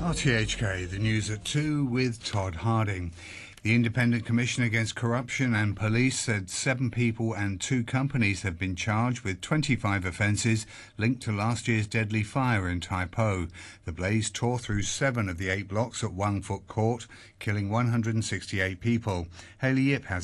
RTHK, the news at 2 with Todd Harding. The Independent Commission Against Corruption and Police said 7 people and 2 companies have been charged with 25 offences linked to last year's deadly fire in Tai Po. The blaze tore through 7 of the 8 blocks at Wang Fuk Court, killing 168 people. Hayley Yip has